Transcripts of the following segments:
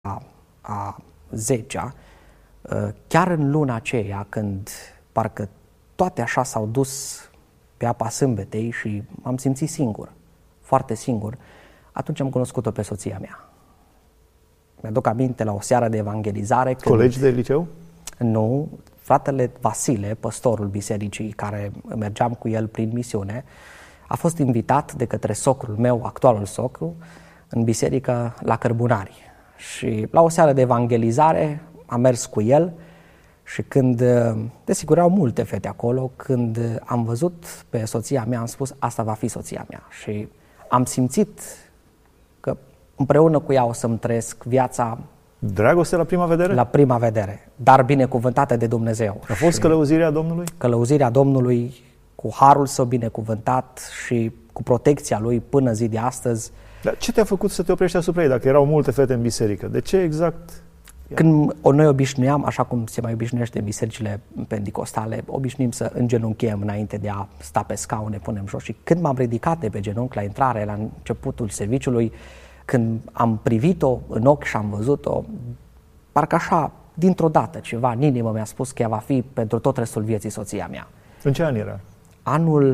a 10-a, chiar în luna aceea, când parcă toate așa s-au dus pe apa sâmbetei și m-am simțit singur, foarte singur, atunci am cunoscut-o pe soția mea. Mi-aduc aminte la o seară de evangelizare. Colegi de liceu? Nu, fratele Vasile, păstorul bisericii, care mergeam cu el prin misiune, a fost invitat de către socrul meu, actualul socru, în biserică la Cărbunari. Și la o seară de evangelizare am mers cu el și când, desigur, erau multe fete acolo, când am văzut pe soția mea, am spus, asta va fi soția mea. Și am simțit că împreună cu ea o să-mi trăiesc viața. Dragoste la prima vedere? La prima vedere, dar binecuvântată de Dumnezeu. A fost călăuzirea Domnului? Călăuzirea Domnului, cu harul său binecuvântat și cu protecția lui până zi de astăzi. Dar ce te-a făcut să te oprești asupra ei, dacă erau multe fete în biserică? De ce exact? Când noi obișnuiam, așa cum se mai obișnuiește în bisericile pentecostale, obișnuim să îngenunchem înainte de a sta pe scaun, ne punem jos. Și când m-am ridicat de pe genunchi la intrare, la începutul serviciului, când am privit-o în ochi și am văzut-o, parcă așa, dintr-o dată, ceva în inimă mi-a spus că ea va fi pentru tot restul vieții soția mea. În ce an era? Anul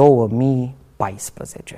2014.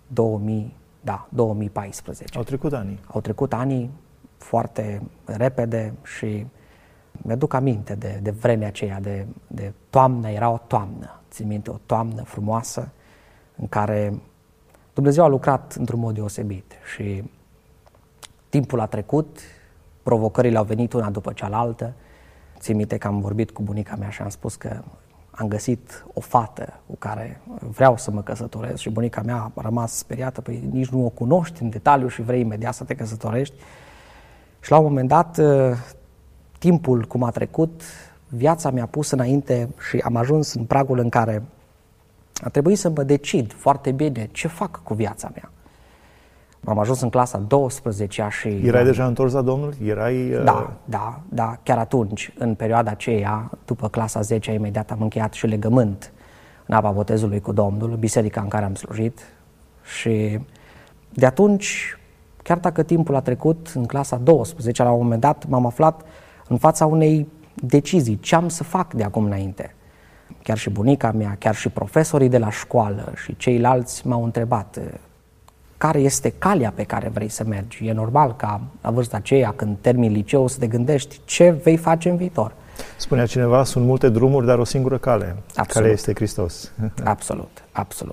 2014. Au trecut ani. Au trecut ani foarte repede și mi-aduc aminte de vremea aceea, de toamnă, era o toamnă, țin minte, o toamnă frumoasă în care Dumnezeu a lucrat într-un mod deosebit și timpul a trecut, provocările au venit una după cealaltă. Țin minte că am vorbit cu bunica mea și am spus că am găsit o fată cu care vreau să mă căsătoresc și bunica mea a rămas speriată, păi nici nu o cunoști în detaliu și vrei imediat să te căsătorești. Și la un moment dat, timpul cum a trecut, viața mi-a pus înainte și am ajuns în pragul în care a trebuit să mă decid foarte bine ce fac cu viața mea. Am ajuns în clasa 12-a și... Erai deja întors la Domnul? Da, chiar atunci, în perioada aceea, după clasa 10-a, imediat am încheiat și legământ în apa botezului cu Domnul, biserica în care am slujit. Și de atunci, chiar dacă timpul a trecut, în clasa 12-a, la un moment dat, m-am aflat în fața unei decizii. Ce am să fac de acum înainte? Chiar și bunica mea, chiar și profesorii de la școală și ceilalți m-au întrebat care este calea pe care vrei să mergi. E normal ca la vârsta aceea, când termini liceu, să te gândești ce vei face în viitor. Spunea cineva, sunt multe drumuri, dar o singură cale. Absolut. Care este Hristos. Absolut.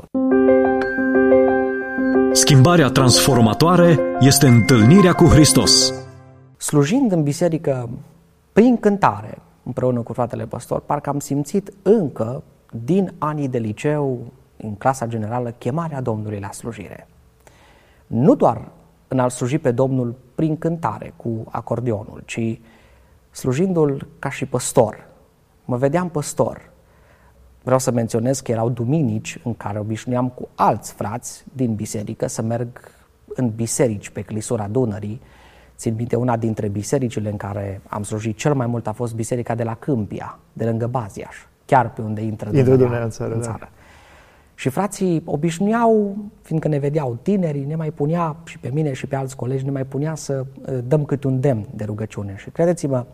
Schimbarea transformatoare este întâlnirea cu Hristos. Slujind în biserică prin cântare, împreună cu fratele păstor, parcă am simțit încă din anii de liceu, în clasa generală, chemarea Domnului la slujire. Nu doar în a-L sluji pe Domnul prin cântare cu acordeonul, ci slujindu-L ca și păstor. Mă vedeam păstor. Vreau să menționez că erau duminici în care obișnuiam cu alți frați din biserică să merg în biserici pe clisura Dunării. Țin minte, una dintre bisericile în care am slujit cel mai mult a fost biserica de la Câmpia, de lângă Baziaș, chiar pe unde intră Dunărea în țară. Da. Și frații obișnuiau, fiindcă ne vedeau tinerii, ne mai punea, și pe mine și pe alți colegi, ne mai punea să dăm câte un demn de rugăciune. Și credeți-mă,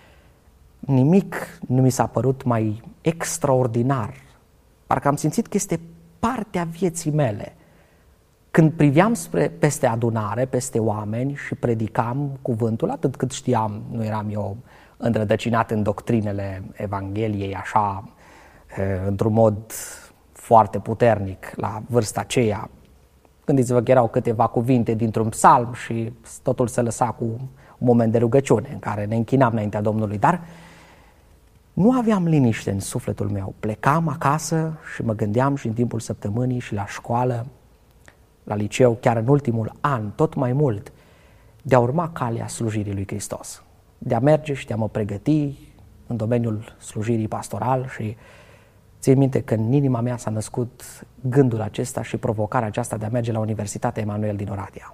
nimic nu mi s-a părut mai extraordinar. Parcă am simțit că este partea vieții mele. Când priveam peste adunare, peste oameni și predicam cuvântul, atât cât știam, nu eram eu înrădăcinat în doctrinele Evangheliei, așa, într-un mod foarte puternic la vârsta aceea. Gândiți-vă că erau câteva cuvinte dintr-un psalm și totul se lăsa cu un moment de rugăciune în care ne închinam înaintea Domnului, dar nu aveam liniște în sufletul meu. Plecam acasă și mă gândeam și în timpul săptămânii și la școală, la liceu, chiar în ultimul an, tot mai mult, de a urma calea slujirii lui Hristos, de a merge și de a mă pregăti în domeniul slujirii pastoral. Și țin minte că în inima mea s-a născut gândul acesta și provocarea aceasta de a merge la Universitatea Emanuel din Oradea,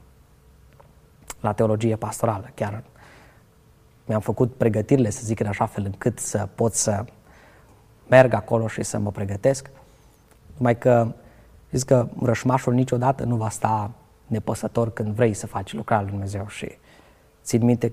la teologie pastorală. Chiar mi-am făcut pregătirile, să zic în așa fel încât să pot să merg acolo și să mă pregătesc, numai că zic că rășmașul niciodată nu va sta nepăsător când vrei să faci lucrarea lui Dumnezeu. Și Țin minte